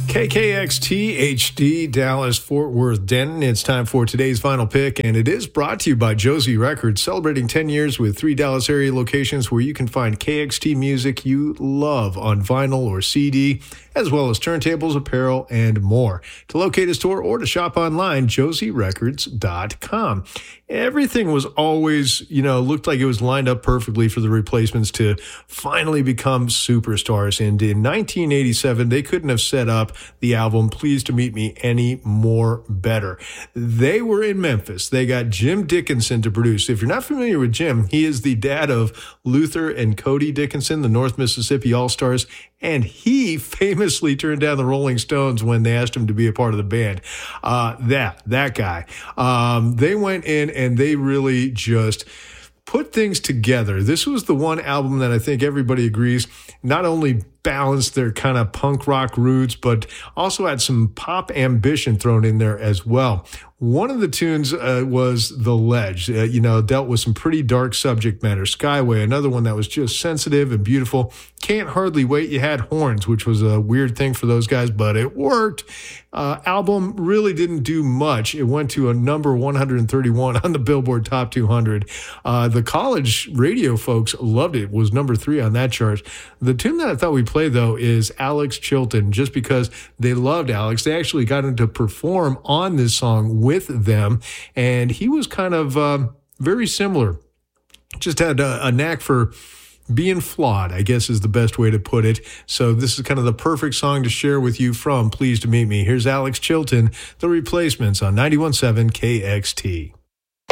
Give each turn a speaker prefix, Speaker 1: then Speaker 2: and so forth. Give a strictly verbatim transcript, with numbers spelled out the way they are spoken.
Speaker 1: K K X T H D, Dallas, Fort Worth, Denton. It's time for today's final pick, and it is brought to you by Josie Records, celebrating ten years with three Dallas area locations where you can find K X T music you love on vinyl or C D, as well as turntables, apparel, and more. To locate a store or to shop online, josie records dot com. Everything was always, you know, looked like it was lined up perfectly for the Replacements to finally become superstars. And in nineteen eighty-seven, they couldn't have set up the album Pleased to Meet Me any more better. They were in Memphis. They got Jim Dickinson to produce. If you're not familiar with Jim, he is the dad of Luther and Cody Dickinson, the North Mississippi All-Stars, and he famously turned down the Rolling Stones when they asked him to be a part of the band. Uh, that, that guy. Um, they went in and they really just put things together. This was the one album that I think everybody agrees not only balanced their kind of punk rock roots, but also had some pop ambition thrown in there as well. One of the tunes uh, was The Ledge, uh, you know, dealt with some pretty dark subject matter. Skyway, another one that was just sensitive and beautiful. Can't Hardly Wait, you had horns, which was a weird thing for those guys, but it worked. Uh, album really didn't do much. It went to a number one hundred thirty-one on the Billboard Top two hundred. Uh, the college radio folks loved it. It was number three on that chart. The tune that I thought we'd play, though, is Alex Chilton, just because they loved Alex. They actually got him to perform on this song with them, and he was kind of uh, very similar. Just had a, a knack for being flawed, I guess is the best way to put it. So this is kind of the perfect song to share with you from Pleased to Meet Me. Here's Alex Chilton, The Replacements on ninety-one point seven K X T.